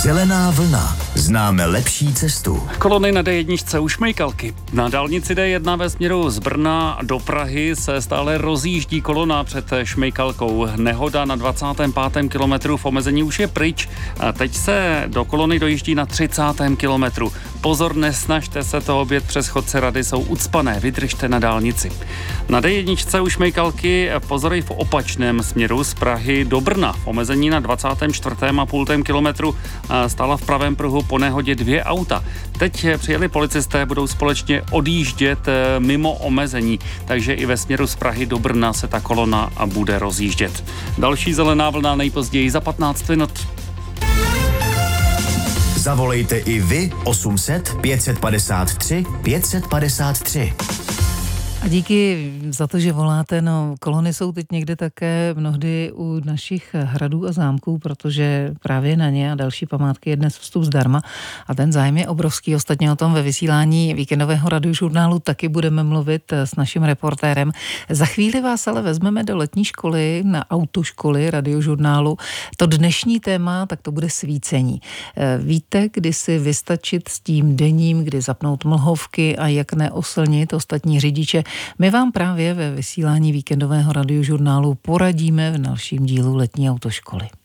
Zelená vlna. Známe lepší cestu. Kolony na D1 u Šmejkalky. Na dálnici D1 ve směru z Brna do Prahy se stále rozjíždí kolona před Šmejkalkou. Nehoda na 25. kilometru v omezení už je pryč. A teď se do kolony dojíždí na 30. kilometru. Pozor, nesnažte se to objet přes chodce Rady, jsou ucpané, vydržte na dálnici. Na D1 u Šmejkalky pozor i v opačném směru z Prahy do Brna. V omezení na 24,5 kilometru stála v pravém pruhu po nehodě 2 auta. Teď přijeli policisté, budou společně odjíždět mimo omezení, takže i ve směru z Prahy do Brna se ta kolona bude rozjíždět. Další zelená vlna nejpozději za 15 minut. Zavolejte i vy 800 553 553. A díky za to, že voláte, kolony jsou teď někde také mnohdy u našich hradů a zámků, protože právě na ně a další památky je dnes vstup zdarma a ten zájem je obrovský. Ostatně o tom ve vysílání víkendového radiožurnálu taky budeme mluvit s naším reportérem. Za chvíli vás ale vezmeme do letní školy, na autoškoly radiožurnálu. To dnešní téma, tak to bude svícení. Víte, kdy si vystačit s tím denním, kdy zapnout mlhovky a jak neoslnit ostatní řidiče. My vám právě ve vysílání víkendového radiožurnálu poradíme v dalším dílu letní autoškoly.